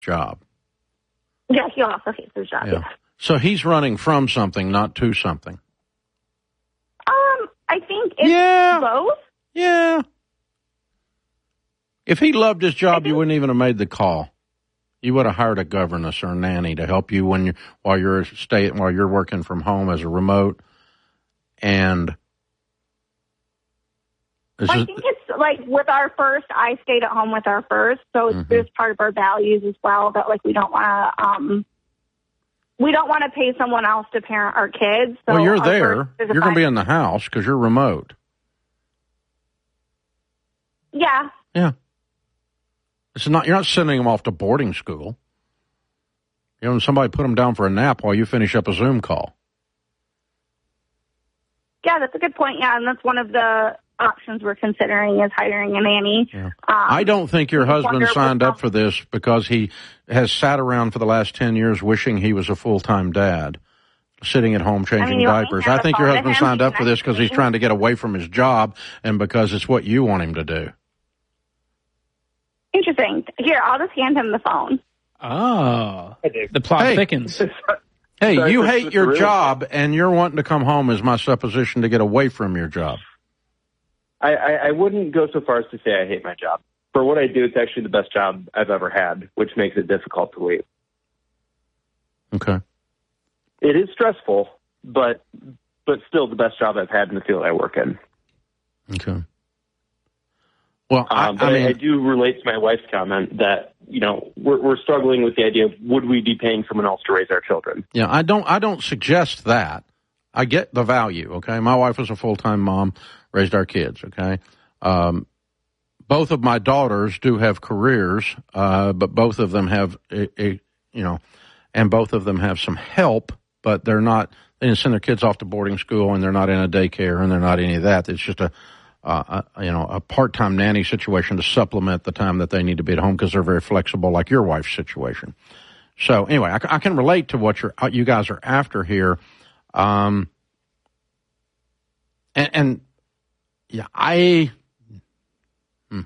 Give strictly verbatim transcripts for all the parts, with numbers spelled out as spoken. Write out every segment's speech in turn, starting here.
job. Yeah, he also hates his job. Yeah. Yeah. So he's running from something, not to something. Um, I think it's yeah. both. Yeah. If he loved his job, think, you wouldn't even have made the call. You would have hired a governess or a nanny to help you when you while you're stay while you're working from home as a remote. And well, I think it's like with our first, I stayed at home with our first, so it's mm-hmm. there's part of our values as well that like we don't want to um we don't want to pay someone else to parent our kids. So well, you're there. You're going to be in the I, house because you're remote. Yeah. Yeah. It's not. You're not sending them off to boarding school. You know, somebody put them down for a nap while you finish up a Zoom call. Yeah, that's a good point. Yeah, and that's one of the options we're considering is hiring a nanny. Yeah. Um, I don't think your husband signed up for this because he has sat around for the last ten years wishing he was a full-time dad, sitting at home changing I mean, diapers. I think your husband signed up for this because he's trying to get away from his job and because it's what you want him to do. Interesting. Here, I'll just hand him the phone. Oh, the plot hey. thickens. Hey, Sorry, you for, hate for your real. job, and you're wanting to come home, is my supposition, to get away from your job. I, I, I wouldn't go so far as to say I hate my job. For what I do, it's actually the best job I've ever had, which makes it difficult to leave. Okay. It is stressful, but but still the best job I've had in the field I work in. Okay. Well, I, um, but I mean, I do relate to my wife's comment that, you know, we're, we're struggling with the idea of would we be paying someone else to raise our children? Yeah, I don't. I don't suggest that. I get the value. Okay, my wife was a full-time mom, raised our kids. Okay, um, both of my daughters do have careers, uh, but both of them have a, a, you know, and both of them have some help, but they're not. They didn't send their kids off to boarding school, and they're not in a daycare, and they're not any of that. It's just a Uh, a, you know, a part-time nanny situation to supplement the time that they need to be at home because they're very flexible, like your wife's situation. So anyway, I, I can relate to what you're, you guys are after here. Um, and, and yeah, I, hmm.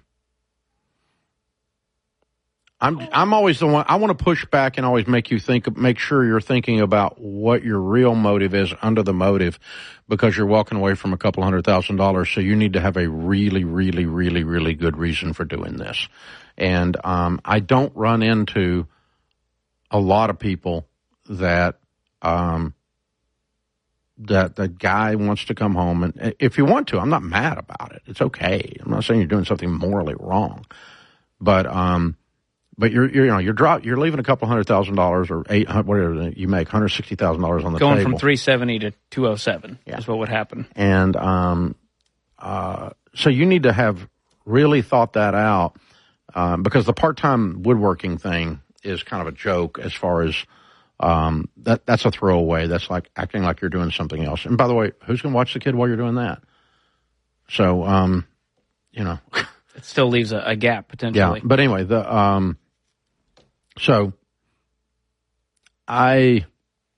I'm, I'm always the one, I want to push back and always make you think, make sure you're thinking about what your real motive is under the motive, because you're walking away from a couple hundred thousand dollars. So you need to have a really, really, really, really good reason for doing this. And, um, I don't run into a lot of people that, um, that the guy wants to come home. And if you want to, I'm not mad about it. It's okay. I'm not saying you're doing something morally wrong, but, um, But you're, you're, you know, you're drop, you're leaving a couple hundred thousand dollars or eight, whatever you make, hundred sixty thousand dollars on the Going table. Going from three seventy to two oh seven yeah. is what would happen. And, um, uh, so you need to have really thought that out, um, because the part-time woodworking thing is kind of a joke as far as, um, that, that's a throwaway. That's like acting like you're doing something else. And by the way, who's going to watch the kid while you're doing that? So, um, you know. It still leaves a, a gap potentially. Yeah. But anyway, the, um, So, I,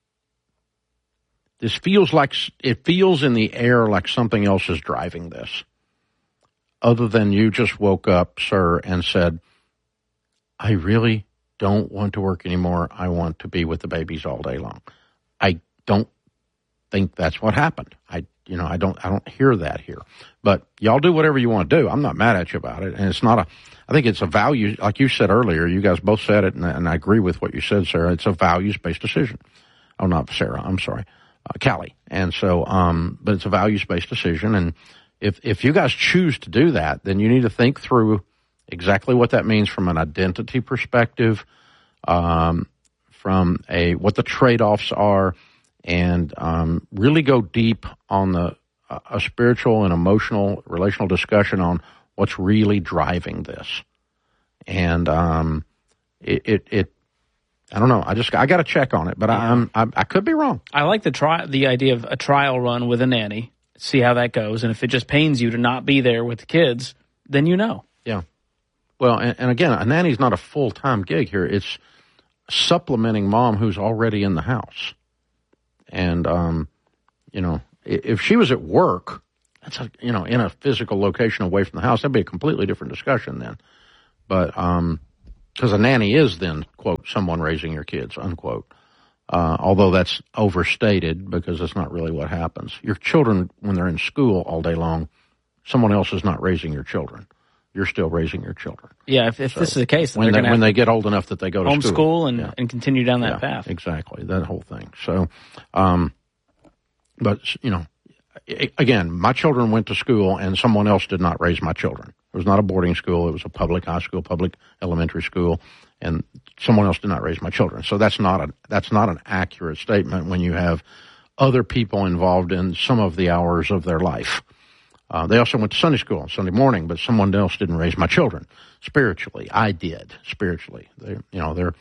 this feels like, it feels in the air like something else is driving this. Other than you just woke up, sir, and said, I really don't want to work anymore. I want to be with the babies all day long. I don't think that's what happened. I, you know, I don't, I don't hear that here. But y'all do whatever you want to do. I'm not mad at you about it. And it's not a, I think it's a value, like you said earlier, you guys both said it, and, and I agree with what you said, Sarah. It's a values-based decision. Oh, not Sarah, I'm sorry, uh, Callie. And so, um, but it's a values-based decision. And if, if you guys choose to do that, then you need to think through exactly what that means from an identity perspective, um, from a, what the trade-offs are, and, um, really go deep on the, uh, a spiritual and emotional, relational discussion on what's really driving this. And, um, it, it, it I don't know. I just, I got to check on it, but I, I'm, I, I could be wrong. I like the try, the idea of a trial run with a nanny, see how that goes. And if it just pains you to not be there with the kids, then you know. Yeah. Well, and, and again, a nanny's not a full-time gig here. It's supplementing mom who's already in the house. And, um, you know, if she was at work, that's a, you know, in a physical location away from the house, that'd be a completely different discussion then. But, um, because a nanny is then, quote, someone raising your kids, unquote. Uh, although that's overstated because that's not really what happens. Your children, when they're in school all day long, someone else is not raising your children. You're still raising your children. Yeah, if, if so this is the case, then when, they're they, when they get old enough that they go to homeschool school. and, yeah. and continue down that yeah, path. Exactly, that whole thing. So, um, but, you know, again, my children went to school and someone else did not raise my children. It was not a boarding school. It was a public high school, public elementary school, and someone else did not raise my children. So that's not a that's not an accurate statement when you have other people involved in some of the hours of their life. Uh, they also went to Sunday school on Sunday morning, but someone else didn't raise my children spiritually. I did spiritually. They, you know, their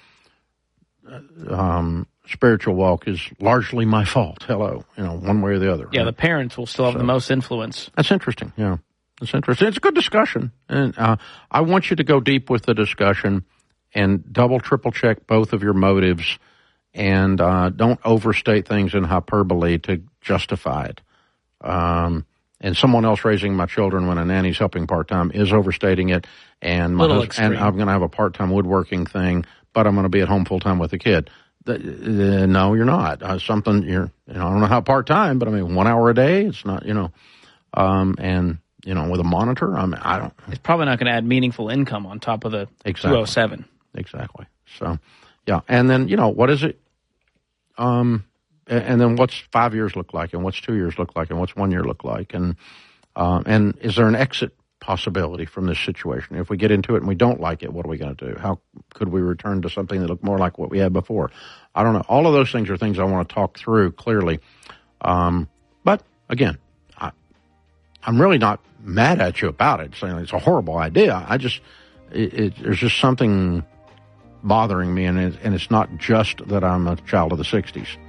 um, spiritual walk is largely my fault. Hello, you know, one way or the other. Yeah, right? The parents will still have so, the most influence. That's interesting. Yeah. It's interesting. It's a good discussion, and uh, I want you to go deep with the discussion and double, triple check both of your motives, and uh, don't overstate things in hyperbole to justify it. Um, and someone else raising my children when a nanny's helping part time is overstating it, and my Little husband, and I'm going to have a part time woodworking thing, but I'm going to be at home full time with the kid. The, uh, no, you're not. Uh, something you're. You know, I don't know how part time, but I mean, one hour a day. It's not. You know, um, and. You know, with a monitor, I mean, I don't. It's probably not going to add meaningful income on top of the exactly. two oh seven. Exactly. So, yeah. And then, you know, what is it? Um, and then what's five years look like, and what's two years look like, and what's one year look like, and uh, and is there an exit possibility from this situation? If we get into it and we don't like it, what are we going to do? How could we return to something that looked more like what we had before? I don't know. All of those things are things I want to talk through clearly. Um, but again, I, I'm really not mad at you about it, saying it's a horrible idea. I just, it, it, there's just something bothering me, and, it, and it's not just that I'm a child of the sixties.